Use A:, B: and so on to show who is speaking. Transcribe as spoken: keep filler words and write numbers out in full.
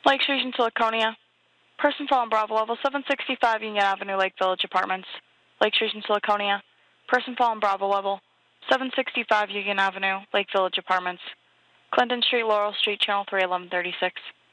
A: Lake Station, Siliconia. Person fallen Bravo level seven sixty-five Union Avenue, Lake Village Apartments. Lake Station, Siliconia. Person fallen Bravo level seven sixty-five Union Avenue, Lake Village Apartments. Clinton Street, Laurel Street, Channel three, eleven thirty-six.